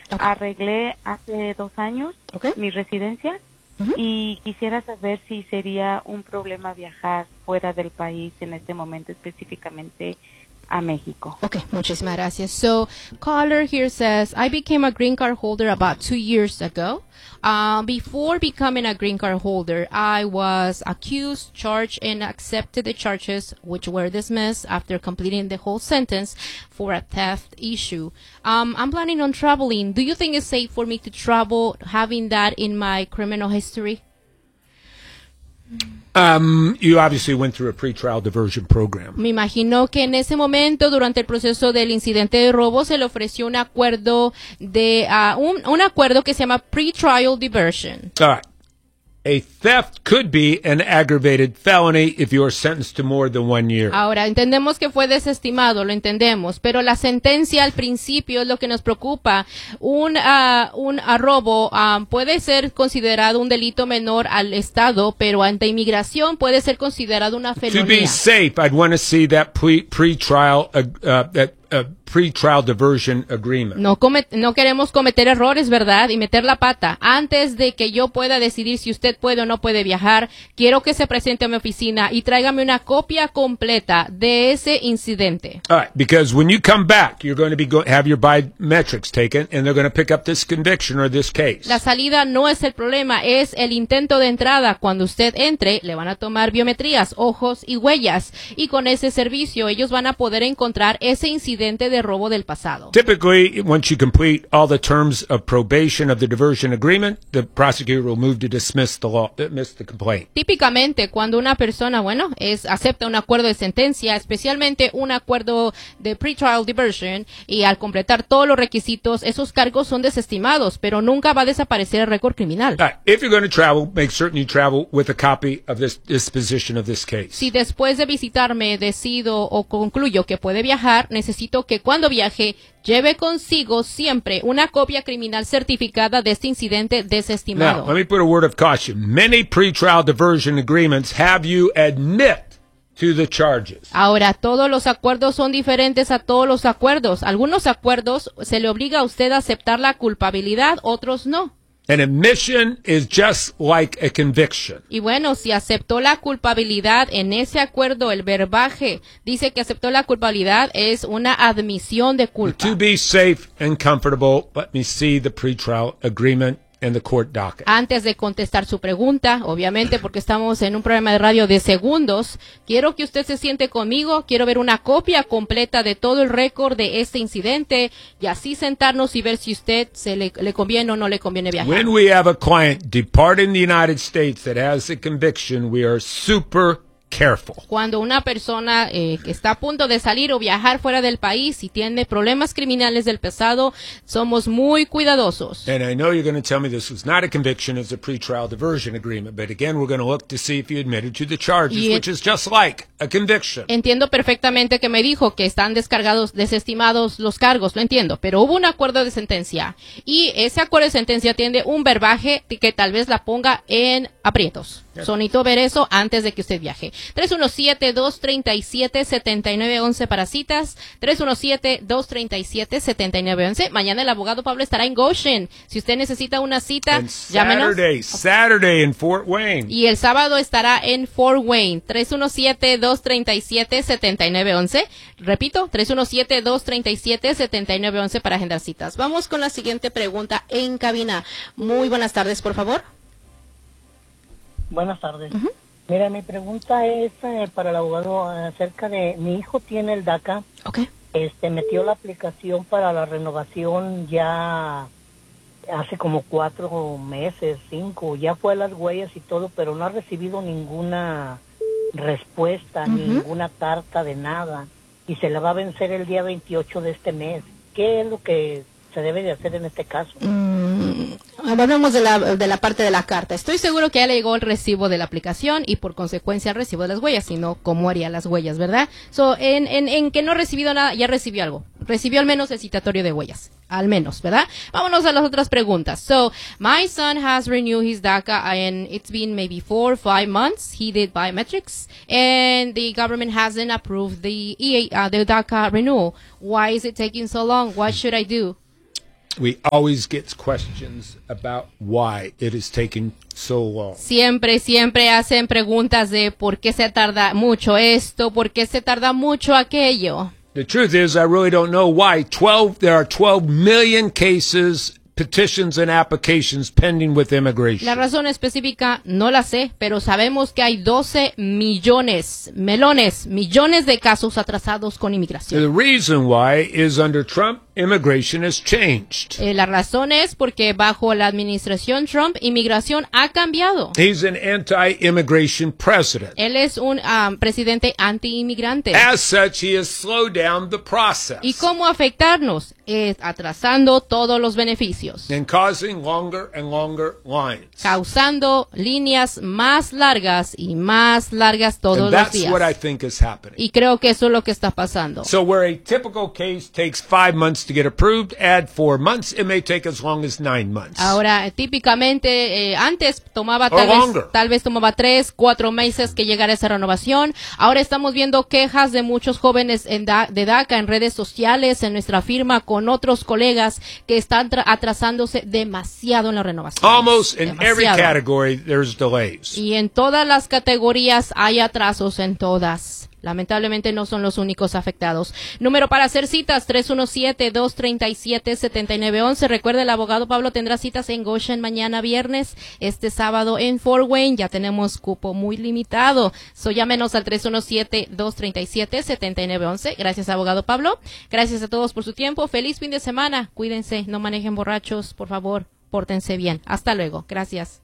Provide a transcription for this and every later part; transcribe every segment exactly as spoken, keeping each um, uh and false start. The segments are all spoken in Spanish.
Okay. Arreglé hace dos años okay. mi residencia uh-huh. y quisiera saber si sería un problema viajar fuera del país en este momento, específicamente a México. Okay, muchísimas gracias. So, caller here says, I became a green card holder about two years ago. Uh, before becoming a green card holder, I was accused, charged, and accepted the charges, which were dismissed after completing the whole sentence for a theft issue. Um, I'm planning on traveling. Do you think it's safe for me to travel having that in my criminal history? Um, you obviously went through a pretrial diversion program. Me imagino que en ese momento, durante el proceso del incidente de robo, se le ofreció un acuerdo de uh, un, un acuerdo que se llama pretrial diversion. All right. A theft could be an aggravated felony if you are sentenced to more than one year. Ahora, entendemos que fue desestimado, lo entendemos, pero la sentencia al principio es lo que nos preocupa. Un, uh, un uh, robo um, puede ser considerado un delito menor al Estado, pero ante inmigración puede ser considerado una felonía. To be safe, I'd want to see that pre- pre-trial, uh, uh, that a pre-trial diversion agreement. No, comet- no queremos cometer errores, ¿verdad? Y meter la pata. Antes de que yo pueda decidir si usted puede o no puede viajar, quiero que se presente a mi oficina y tráigame una copia completa de ese incidente. All right, because when you come back, you're going to be go- have your biometrics taken, and they're going to pick up this conviction or this case. La salida no es el problema, es el intento de entrada. Cuando usted entre, le van a tomar biometrías, ojos y huellas. Y con ese servicio, ellos van a poder encontrar ese incidente de robo del pasado. Typically, once you complete all the terms of probation of the diversion agreement, the prosecutor will move to dismiss the law, dismiss the complaint. Típicamente, cuando una persona, bueno, es acepta un acuerdo de sentencia, especialmente un acuerdo de pretrial diversion, y al completar todos los requisitos, esos cargos son desestimados, pero nunca va a desaparecer el récord criminal. All right, if you're going to travel, make certain you travel with a copy of this disposition of this case. Si después de visitarme decido o concluyo que puede viajar, necesito que cuando viaje lleve consigo siempre una copia criminal certificada de este incidente desestimado. Now, let me put a word of caution. Many pretrial diversion agreements have you admit to the charges. Ahora, todos los acuerdos son diferentes a todos los acuerdos. Algunos acuerdos se le obliga a usted a aceptar la culpabilidad, otros no. An admission is just like a conviction. Y bueno, si aceptó la culpabilidad en ese acuerdo, el verbaje dice que aceptó la culpabilidad, es una admisión de culpa. To be safe and comfortable, let me see the pretrial agreement and the court docket. Antes de contestar su pregunta, obviamente porque estamos en un programa de radio de segundos, quiero que usted se siente conmigo, quiero ver una copia completa de todo el récord de este incidente y así sentarnos y ver si usted se le, le conviene o no le conviene viajar. When we have a client departing the United States that has a conviction, we are super careful. Cuando una persona eh, que está a punto de salir o viajar fuera del país y tiene problemas criminales del pasado, somos muy cuidadosos. And I know you're going to tell me this was not a conviction, it's a pretrial diversion agreement, but again, we're going to look to see if you admitted to the charges, Y which is just like a conviction. Entiendo perfectamente que me dijo que están descargados, desestimados los cargos, lo entiendo, pero hubo un acuerdo de sentencia y ese acuerdo de sentencia tiene un verbaje que tal vez la ponga en aprietos. Sonito ver eso antes de que usted viaje. tres uno siete, dos tres siete, siete nueve uno uno para citas. tres uno siete, dos tres siete, siete nueve uno uno. Mañana el abogado Pablo estará en Goshen. Si usted necesita una cita, And llámenos. Saturday, Saturday in Fort Wayne. Y el sábado estará en Fort Wayne. tres uno siete, dos tres siete, siete nueve uno uno. Repito, tres uno siete, dos tres siete, siete nueve uno uno para agendar citas. Vamos con la siguiente pregunta en cabina. Muy buenas tardes, por favor. Buenas tardes. Uh-huh. Mira, mi pregunta es eh, para el abogado acerca de mi hijo tiene el DACA. Okay. Este metió la aplicación para la renovación ya hace como cuatro meses, cinco. Ya fue a las huellas y todo, pero no ha recibido ninguna respuesta, Uh-huh. ninguna carta de nada. Y se le va a vencer el día veintiocho de este mes. ¿Qué es lo que se debe de hacer en este caso? Mm, hablamos de la, de la parte de la carta. Estoy seguro que ya le llegó el recibo de la aplicación y por consecuencia el recibo de las huellas, si no, ¿cómo haría las huellas, verdad? So, en, en, en que no ha recibido nada, ya recibió algo. Recibió al menos el citatorio de huellas. Al menos, ¿verdad? Vámonos a las otras preguntas. So, my son has renewed his DACA and it's been maybe four or five months. He did biometrics and the government hasn't approved the E A, uh, the DACA renewal. Why is it taking so long? What should I do? we always get questions about why it is taking so long. Siempre, siempre hacen preguntas de por qué se tarda mucho esto, por qué se tarda mucho aquello. The truth is, I really don't know why. Twelve, there are twelve million cases, petitions, and applications pending with immigration. La razón específica no la sé, pero sabemos que hay doce millones, melones, millones de casos atrasados con inmigración. The reason why is under Trump, immigration has changed. Eh, la razón es porque bajo la administración Trump, inmigración ha cambiado. He's an anti-immigration president. Él es un um, presidente anti-inmigrante. As such, he has slowed down the process. ¿Y cómo afectarnos? Es atrasando todos los beneficios. And causing longer and longer lines. Causando líneas más largas y más largas todos And los that's días. what I think is happening. Y creo que eso es lo que está pasando. So where a typical case takes five months to get approved, add four months, it may take as long as nine months. Ahora, típicamente, eh, antes tomaba Or tal longer. vez, tal vez tomaba tres, cuatro meses que llegara esa renovación. Ahora estamos viendo quejas de muchos jóvenes en da- de DACA en redes sociales, en nuestra firma, con otros colegas que están tra- atrasándose demasiado en la renovación. Almost in every Demasiado. category, there's delays. Y en todas las categorías hay atrasos en todas. Lamentablemente no son los únicos afectados. Número para hacer citas, tres uno siete, dos tres siete, siete nueve uno uno. Recuerde, el abogado Pablo tendrá citas en Goshen mañana viernes, este sábado en Fort Wayne. Ya tenemos cupo muy limitado. So, llámenos al tres uno siete, dos tres siete, siete nueve uno uno. Gracias, abogado Pablo. Gracias a todos por su tiempo. Feliz fin de semana. Cuídense, no manejen borrachos, por favor. Pórtense bien. Hasta luego. Gracias.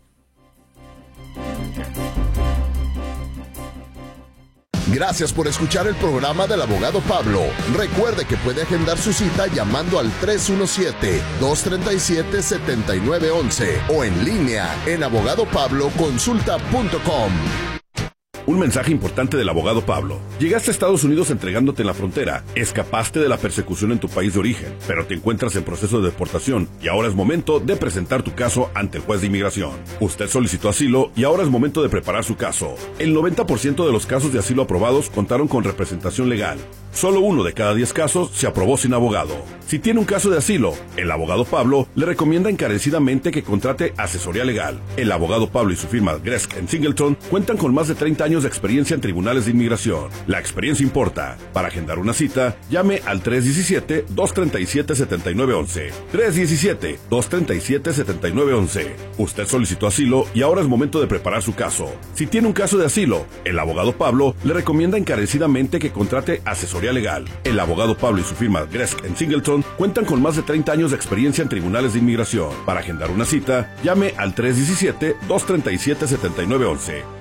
Gracias por escuchar el programa del abogado Pablo. Recuerde que puede agendar su cita llamando al tres uno siete, dos tres siete, siete nueve uno uno o en línea en abogado pablo consulta punto com. Un mensaje importante del abogado Pablo. Llegaste a Estados Unidos entregándote en la frontera, escapaste de la persecución en tu país de origen, pero te encuentras en proceso de deportación y ahora es momento de presentar tu caso ante el juez de inmigración. Usted solicitó asilo y ahora es momento de preparar su caso. El noventa por ciento de los casos de asilo aprobados contaron con representación legal. Solo uno de cada diez casos se aprobó sin abogado. Si tiene un caso de asilo, el abogado Pablo le recomienda encarecidamente que contrate asesoría legal. El abogado Pablo y su firma Gresk and Singleton cuentan con más de treinta años de experiencia en tribunales de inmigración. La experiencia importa. Para agendar una cita, llame al tres uno siete, dos tres siete, siete nueve uno uno. tres uno siete, dos tres siete, siete nueve uno uno. Usted solicitó asilo y ahora es momento de preparar su caso. Si tiene un caso de asilo, el abogado Pablo le recomienda encarecidamente que contrate asesoría legal. El abogado Pablo y su firma Gresk and Singleton cuentan con más de treinta años de experiencia en tribunales de inmigración. Para agendar una cita, llame al tres uno siete, dos tres siete, siete nueve uno uno.